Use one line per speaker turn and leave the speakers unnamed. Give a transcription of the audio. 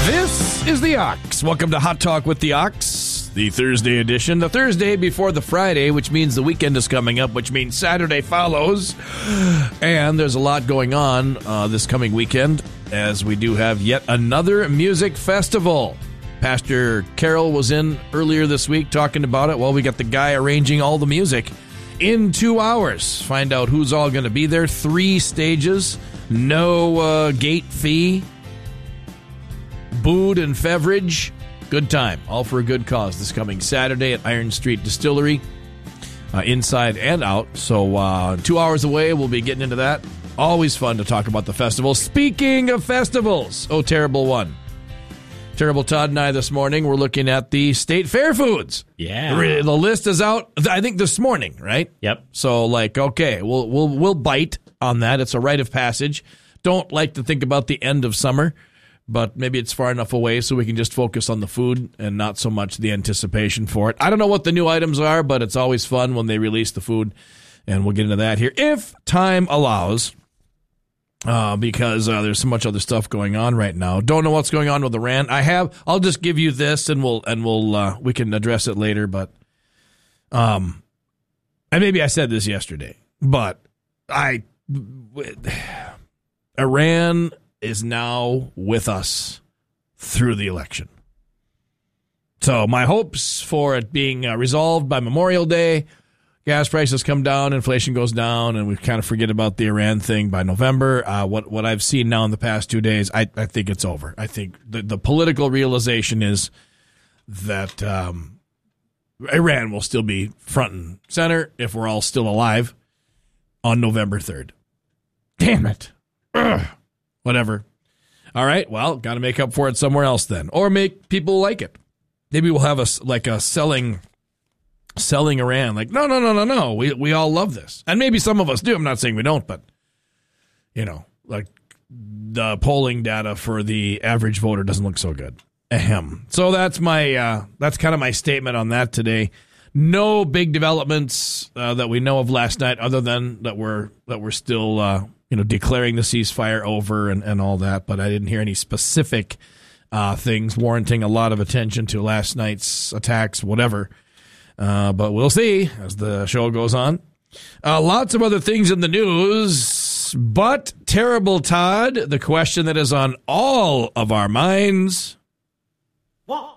This is the Ox. Welcome to Hot Talk with the Ox, the Thursday edition. The Thursday before the Friday, which means the weekend is coming up, which means Saturday follows. And there's a lot going on this coming weekend, as we do have yet another music festival. Pastor Carol was in earlier this week talking about it. Well, we got the guy arranging all the music in 2 hours. Find out who's all going to be there. 3 stages, no gate fee. Food and beverage, good time, all for a good cause this coming Saturday at Iron Street Distillery, inside and out. So 2 hours away, we'll be getting into that. Always fun to talk about the festival. Speaking of festivals, oh, terrible one. Terrible Todd and I this morning, we're looking at the state fair foods.
Yeah.
The list is out, I think, this morning, right?
Yep.
So, okay, we'll bite on that. It's a rite of passage. Don't like to think about the end of summer, but maybe it's far enough away so we can just focus on the food and not so much the anticipation for it. I don't know what the new items are, but it's always fun when they release the food, and we'll get into that here if time allows, because there's so much other stuff going on right now. Don't know what's going on with Iran. I'll just give you this, and we can address it later. But and maybe I said this yesterday, but Iran is now with us through the election. So my hopes for it being resolved by Memorial Day, gas prices come down, inflation goes down, and we kind of forget about the Iran thing by November. What I've seen now in the past 2 days, I think it's over. I think the political realization is that Iran will still be front and center if we're all still alive on November 3rd. Damn it. Ugh. Whatever. All right, well, got to make up for it somewhere else then. Or make people like it. Maybe we'll have a selling Iran. Like, no. We all love this. And maybe some of us do. I'm not saying we don't, but, like the polling data for the average voter doesn't look so good. Ahem. So that's that's kind of my statement on that today. No big developments that we know of last night, other than that we're still declaring the ceasefire over and all that, but I didn't hear any specific things warranting a lot of attention to last night's attacks, whatever. But we'll see as the show goes on. Lots of other things in the news, but Terrible Todd, the question that is on all of our minds.
1,